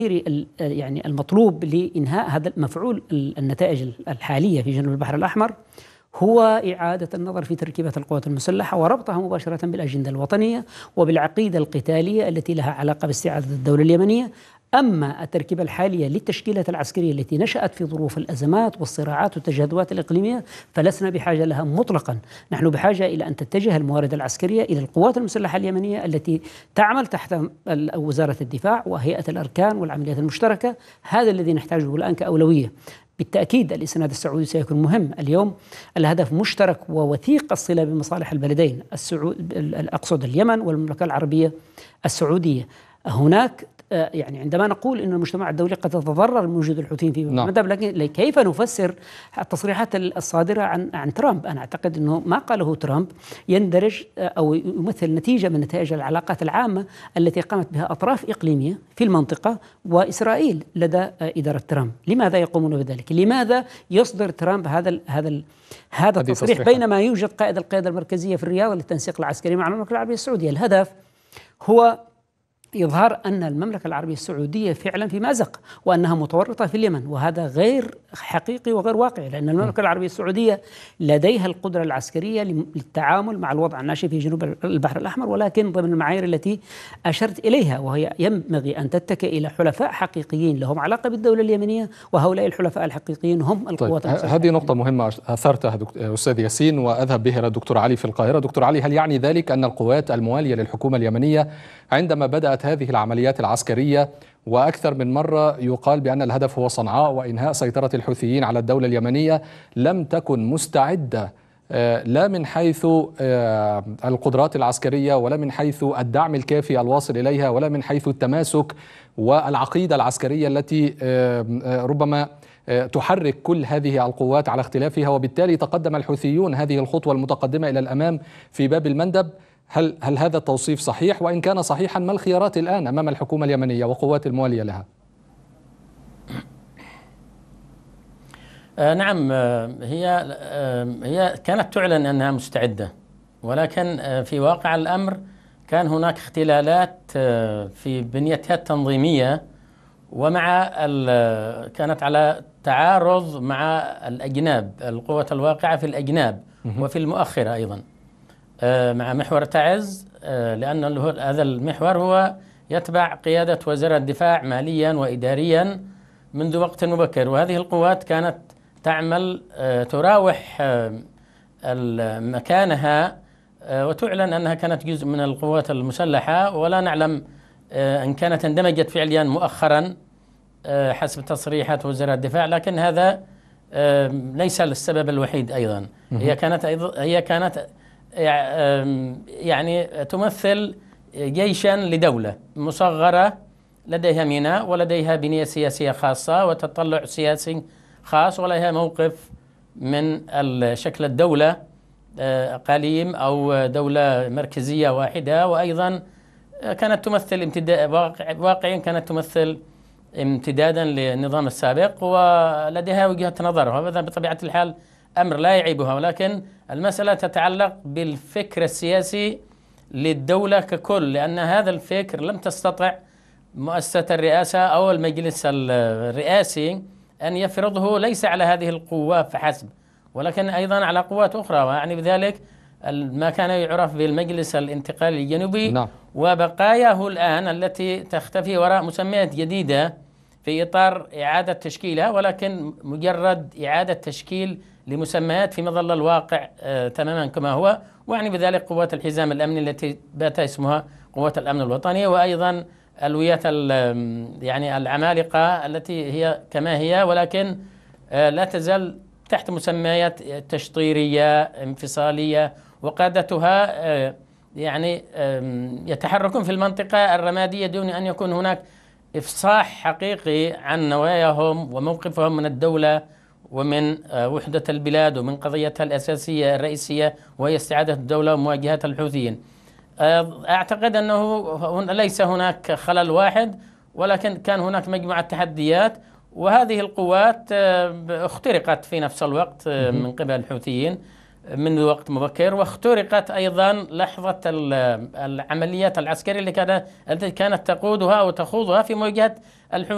يعني المطلوب لإنهاء هذا مفعول النتائج الحالية في جنوب البحر الأحمر هو إعادة النظر في تركيبة القوات المسلحة وربطها مباشرة بالأجندة الوطنية وبالعقيدة القتالية التي لها علاقة باستعادة الدولة اليمنية. أما التركيبة الحالية للتشكيلات العسكرية التي نشأت في ظروف الأزمات والصراعات والتجاذبات الإقليمية فلسنا بحاجة لها مطلقا. نحن بحاجة إلى أن تتجه الموارد العسكرية إلى القوات المسلحة اليمنية التي تعمل تحت وزارة الدفاع وهيئة الأركان والعمليات المشتركة. هذا الذي نحتاجه الآن كأولوية. بالتأكيد الإسناد السعودي سيكون مهم. اليوم الهدف مشترك ووثيق الصلة بمصالح البلدين أقصد اليمن والمملكة العربية السعودية. هناك يعني عندما نقول أن المجتمع الدولي قد تتضرر من وجود الحوثيين في المدب، لكن كيف نفسر التصريحات الصادرة عن ترامب؟ أنا أعتقد أنه ما قاله ترامب يندرج أو يمثل نتيجة من نتائج العلاقات العامة التي قامت بها أطراف إقليمية في المنطقة وإسرائيل لدى إدارة ترامب. لماذا يقومون بذلك؟ لماذا يصدر ترامب هذا التصريح بينما يوجد قائد القيادة المركزية في الرياض للتنسيق العسكري مع المملكة العربية السعودية؟ الهدف هو إظهار أن المملكة العربية السعودية فعلا في مأزق وأنها متورطة في اليمن، وهذا غير حقيقي وغير واقعي، لأن المملكة العربية السعودية لديها القدرة العسكرية للتعامل مع الوضع الناشئ في جنوب البحر الأحمر، ولكن ضمن المعايير التي أشرت إليها، وهي ينبغي أن تتكئ إلى حلفاء حقيقيين لهم علاقة بالدولة اليمنية، وهؤلاء الحلفاء الحقيقيين هم القوات المسلحة. هذه نقطة مهمة أثرتها أستاذ ياسين، وأذهب بها إلى الدكتور علي في القاهرة. دكتور علي، هل يعني ذلك أن القوات الموالية للحكومة اليمنية عندما بدأت هذه العمليات العسكرية وأكثر من مرة يقال بأن الهدف هو صنعاء وإنهاء سيطرة الحوثيين على الدولة اليمنية، لم تكن مستعدة لا من حيث القدرات العسكرية ولا من حيث الدعم الكافي الواصل إليها ولا من حيث التماسك والعقيدة العسكرية التي ربما تحرك كل هذه القوات على اختلافها، وبالتالي تقدم الحوثيون هذه الخطوة المتقدمة إلى الأمام في باب المندب؟ هل هذا التوصيف صحيح؟ وإن كان صحيحا ما الخيارات الآن أمام الحكومة اليمنية وقوات الموالية لها؟ نعم، هي كانت تعلن أنها مستعدة، ولكن في واقع الأمر كان هناك اختلالات في بنيتها التنظيمية، كانت على تعارض مع الأجناب، القوة الواقعة في الأجناب وفي المؤخرة أيضا مع محور تعز، لأن هذا المحور هو يتبع قيادة وزارة الدفاع ماليا وإداريا منذ وقت مبكر، وهذه القوات كانت تعمل تراوح مكانها وتعلن أنها كانت جزء من القوات المسلحة، ولا نعلم إن كانت اندمجت فعليا مؤخرا حسب تصريحات وزارة الدفاع، لكن هذا ليس السبب الوحيد. أيضا هي كانت يعني تمثل جيشا لدولة مصغرة لديها ميناء ولديها بنية سياسية خاصة وتطلع سياسي خاص ولها موقف من شكل الدولة أقاليم أو دولة مركزية واحدة، وأيضا كانت تمثل واقعيا كانت تمثل امتدادا للنظام السابق ولديها وجهة نظر، وهذا بطبيعة الحال أمر لا يعيبها، ولكن المسألة تتعلق بالفكر السياسي للدولة ككل، لأن هذا الفكر لم تستطع مؤسسة الرئاسة أو المجلس الرئاسي أن يفرضه ليس على هذه القوة فحسب، ولكن أيضا على قوات أخرى، ويعني بذلك ما كان يعرف بالمجلس الانتقالي الجنوبي. نعم. وبقاياه الآن التي تختفي وراء مسميات جديدة في إطار إعادة تشكيلها، ولكن مجرد إعادة تشكيل لمسميات في مظل الواقع تماما كما هو، ويعني بذلك قوات الحزام الأمني التي بات اسمها قوات الأمن الوطني، وأيضا الويات يعني العمالقة التي هي كما هي، ولكن لا تزال تحت مسميات تشطيرية انفصالية، وقادتها يعني يتحركون في المنطقة الرمادية دون أن يكون هناك إفصاح حقيقي عن نواياهم وموقفهم من الدولة ومن وحدة البلاد ومن قضيتها الأساسية الرئيسية وهي استعادة الدولة ومواجهة الحوثيين. أعتقد أنه ليس هناك خلل واحد، ولكن كان هناك مجموعة تحديات، وهذه القوات اخترقت في نفس الوقت من قبل الحوثيين منذ وقت مبكر، واخترقت أيضا لحظة العمليات العسكرية التي كانت تقودها وتخوضها في مواجهة الحوثيين.